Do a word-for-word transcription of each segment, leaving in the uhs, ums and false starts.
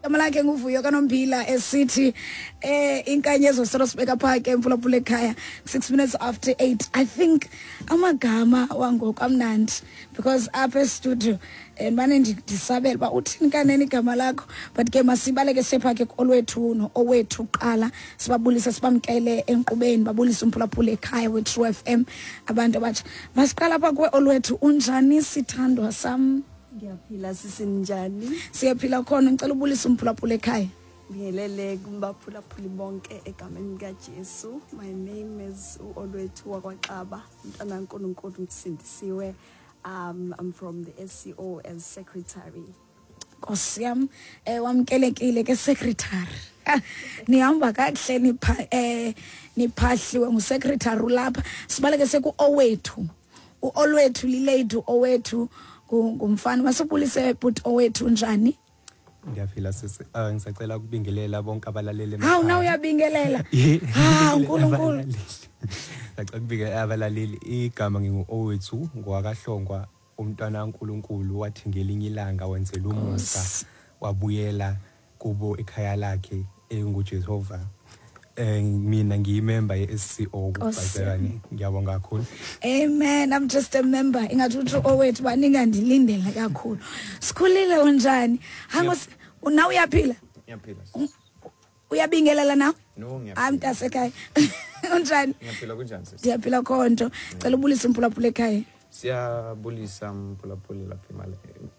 igama lakhe nguVuyo kaNomphila esithi eh inkanyezo solo sibeka phake emphulaphula ekhaya six minutes after eight. I think amagama wangoku amnandi because apha studio and manje ndisabela ba uthini kanene igama lakho but ke masibaleke sephake olwethu no owethu qala sibabulisa sibamkele enqubeni babulisa umphulaphula ekhaya we True F M abantu abatsha masiqala apha kuwe olwethu unjani sithandwa sam. Ngiyaphila sisinjani siyaphila khona ngicela ubulisa umphulaphula ekhaya. Ngiyelele kumbaphulaphuli bonke egameni kaJesu. My name is Olwethu wakwaXaba mntana kaNkulunkulu ngitsindisiwe. um I'm from the S C O as secretary. Nkosi yam eh wamkelekile ke secretary nihamba kakuhle nipha eh niphahliwe ngusecretary ulapha sibaleke seku owethu uolwethu lilady owethu ngumfana masibulise but owethu njani. Ngiyaphila sisi ah ngisacela ukubingelela bonke abalaleli emakhaya. Hawu nawe uyabingelela ha uNkulunkulu ngicela ukubingelela abalaleli igama ngingu owethu ngwakahlongwa umntwana kaNkulunkulu wathi ngelinye ilanga wenzela umusa wabuyela kubo ekhaya lakhe enguJehova. Eh mina ngiyimember ye-S C O kubazekani ngiyabonga kakhulu. Amen. I'm just a member. Ingathi uthi owethu baninga ndilindela kakhulu. Sikhulile unjani? Hango na uyaphila? Ngiyaphila. Uyabingelela nawe? No ngiyaphila. I'm tasekhaya. Unjani? Ngiyaphila kunjani sisi? Ndiyaphila khonto. Cela ubulisa umphulaphula ekhaya. Siyabulisa umphulaphula lapha imali.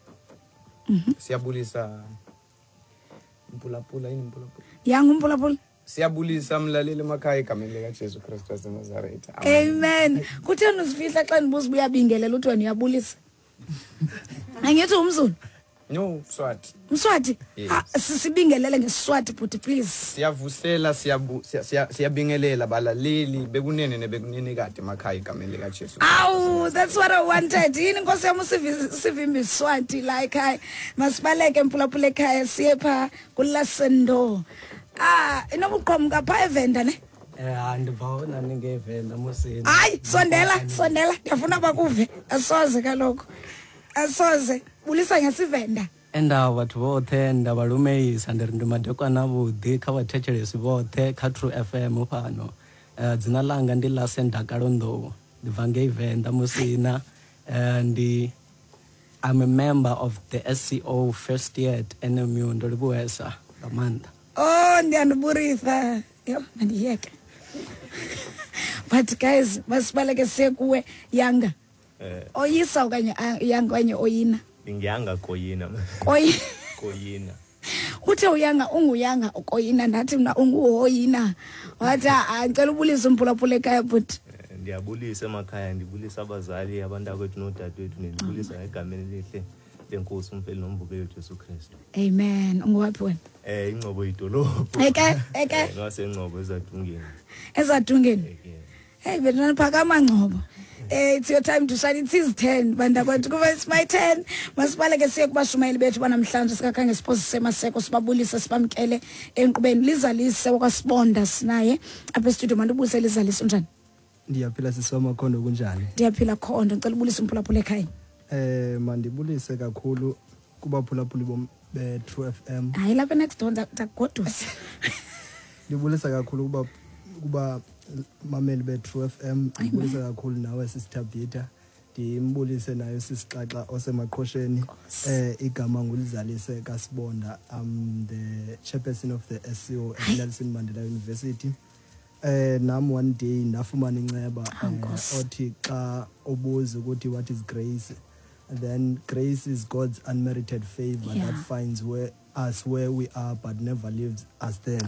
Mhm. Siyabulisa umphulaphula yini umphulaphula? Yanga umphulaphula. Siyabulisa mlaleli emakhaya egameni likaJesu Kristu waseNazaretha. Amen. Kutheni usifihla xa nibuza uyabingelela uthi wena uyabulisa? Angithi umZulu? No, Swati. Mswati? Sisibingelele ngeSiswati but please. Siyavusela siyabu siyabingelela balaleli bekunene nebekunene kade emakhaya egameni likaJesu. Aw, that's what I wanted. Yini Nkosi yami sivimbi Swati like I masibaleke emphulaphula ekhaya siye pha kulasendo. Ah, inobuqhamuka pha evenda ne? Eh andibawona ningevenda musini. Hayi, sondela, sondela. Ndiyafuna bakuve. Asoze kaloko. Asoze. Bulisa ngesivenda. Enda bathu bothe ndabalumeyisa ndiri ndi madekwana vhuḓi kha vhathetshelesi vhoṱhe kha True F M fhano. Eh dzina langa ndi Lasendakalo Nḓou. Ndi bva ngei Venḓa musina. Eh ndi I'm a member of the S C O first year at N M U ndo libuesa nga maanḓa. Oh, ndiyandiburisa. Yo, mandiyeke. But guys, masibaleke sekuwe yanga. Eh. Oyisa okanye yanga kanye oyina. Ngiyanga koyina. Koyi. Koyina. Uthe uyanga unguyanga ukoyina nathi mina unguhoyina. Wathi ngicela ubulisa umphulaphula ekhaya but ndiyabulisa emakhaya ndibulisa abazali abantu akwethu nodadewethu ndibulisa ngegameni lihle lenkosi umfeli nomvuke yethu Jesu Kristu. Amen. Ungowaphi wena? Eh ingcobo idolophu. Eke eke. Ngase ezadungeni. Ezadungeni. Hey bena phakama ngcobo. Eh it's your time to shine. It is ten banda kwethu kuba it's my ten. Masibaleke siye kubashumayeli bethu banamhlanje sikakhange siphose semaseko sibabulisa sibamkele enqubeni lizalise okwasibonda sinaye apha studio mandibulise lizalise unjani? Ndiyaphila sisoma khondo kunjani? Ndiyaphila khondo ngicela ubulisa umphulaphula ekhaya. Eh mandibulise kakhulu kubaphulaphuli bom be True F M. Hayi lapha next door ndagodusa. Ndibulisa kakhulu kuba kuba mameli be True F M. Ndibulisa kakhulu nawe sisithabhita. Ndimbulise nayo sisixaxa osemaqhosheni. Eh igama ngulizalise kaSibonda. I'm the chairperson of the S C O at Nelson Mandela University. Eh nam one day ndafumana inceba othi xa obuza ukuthi what is grace. And then grace is God's unmerited favor yeah. that finds where us where we are but never leaves us there.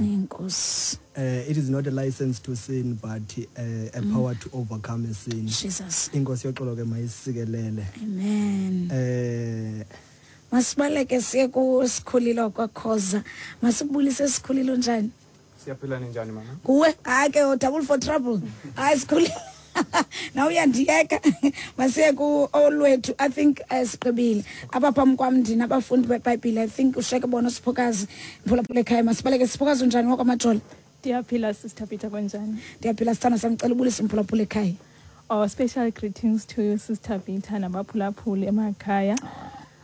Uh, it is not a license to sin but uh, a mm. power to overcome a sin. Jesus. Inkosi yoxoloke mayisikelele. Amen. Eh masibaleke siye ku sikhulilo kwakhoza. Masibulise sikhulilo njani? Siyaphila njani mama? Kuwe ake double for trouble. Hayi sikhulilo. Now uyandiyeka masiye ku olwethu I think asiqebile abaphambi kwami ndina abafundi beBhayibheli I think usheke bona siphokazi mphulaphula ekhaya masibaleke siphokazi njani ngokwamajola. Ndiyaphila Sister Peter konjani? Ndiyaphila sithana samcela ubulisa mphulaphula ekhaya. Oh special greetings to you Sister Peter nabaphulaphuli emakhaya.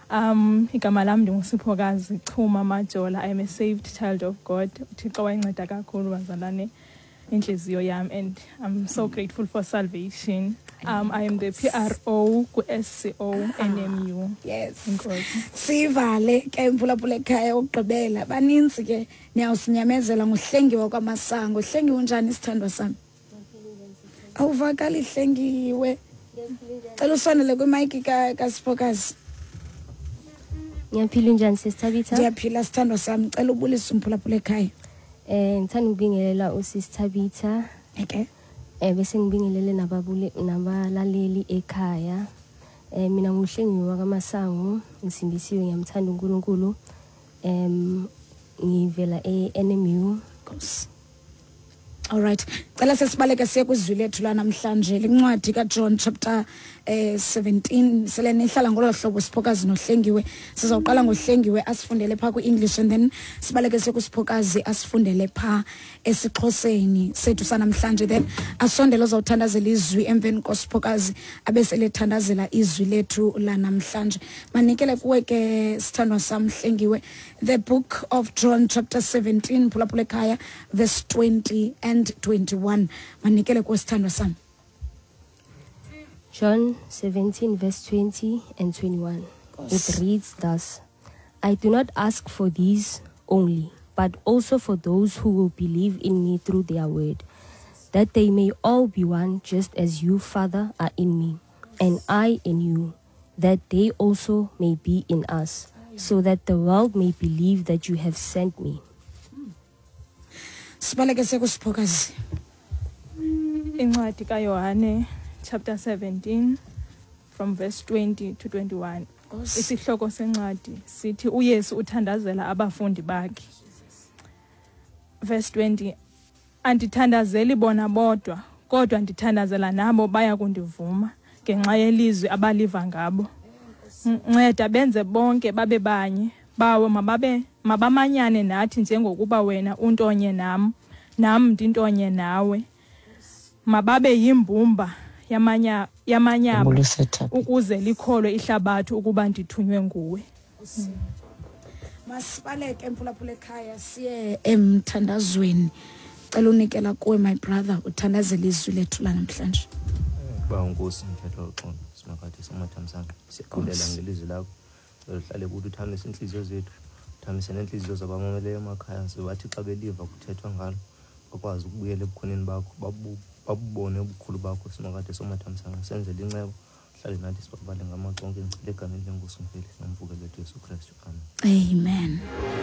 Um, igama lam ndingusiphokazi Chuma Majola. I am a saved child of God. Uthixo wayinceda kakhulu bazalwane inhliziyo yam, and I'm so grateful for salvation. Um, I am the P R O ku S C O N M U. Yes. Inkosi. Sivale ke mphulaphula ekhaya ukugqibela. Baninzi ke niyawusinyamezela ngohlengiwa kwamasango. Hlengiwe unjani isithandwa sami? Awuvakali hlengiwe. Cela usonele kwimic ka kaSiphokazi. Ngiyaphila njani sisithabitha? Ngiyaphila sithandwa sami. Cela ubulise umphulaphula ekhaya. Eh ngithanda ukubingelela usisithabitha. Okay. Eh bese ngibingelele nababule nabalaleli ekhaya. Eh mina nguhlengiwe wakamasango, ngisindisiwe ngiyamthanda uNkulunkulu. Em ngivela e-N M U. Nkosi. All right. Cela sesibaleke siye kwizwi lethu la namhlanje lincwadi kaJohn chapter eh seventeen selene ihlala ngolo hlobo Siphokazi nohlengiwe. Sizawuqala ngohlengiwe asifundele pha ku-English and then sibaleke siye kuSiphokazi asifundele pha esiXhoseni sethu sanamhlanje, then asondele uzawuthandazela izwi emveni koSiphokazi abeselethandazela izwi lethu la namhlanje. Manikele kuwe ke sithandwa sam hlengiwe the book of John chapter seventeen phulaphula ekhaya verse twenty and twenty-one. Manikele kuwe sithandwa sam. John seventeen verse twenty and twenty-one. It reads thus: I do not ask for these only, but also for those who will believe in me through their word, that they may all be one, just as you, Father, are in me, and I in you, that they also may be in us, so that the world may believe that you have sent me. Sibaleke siye kuSiphokazi. Incwadi kaYohane chapter seventeen from verse twenty to twenty-one. Isihloko sencwadi sithi uYesu uthandazela abafundi bakhe. Verse twenty. Andithandazeli bona bodwa, kodwa ndithandazela nabo baya kundivuma ngenxa yelizwi abaliva ngabo. Nceda benze bonke babe banye, bawe mababe mabamanyane nathi njengokuba wena untonye nam, nam ndintonye nawe. Mababe yimbumba yamanya yamanyaba ukuze likholwe ihlabathi ukuba ndithunywe nguwe. Masibaleke emphulaphula ekhaya siye emthandazweni. Cela unikela kuwe my brother uthandazela izwi lethu la namhlanje. Ba unkosi mthetho uxolo simakade somathamsanqa siyakulela ngelizwi lakho lihlale kuthi uthamise inhliziyo zethu, uthamise nenhliziyo zabamameleyo emakhaya sibathi xa beliva kuthethwa ngalo bakwazi ukubuyela ebukhoneni bakho babubone ubukhulu bakho simakade somathamsanqa senzele incebo hlale nathi sibabale ngamaconke ngicela egameni lenkosi mfeli nomvukelo wethu Yesu Kristu. Amen. Amen.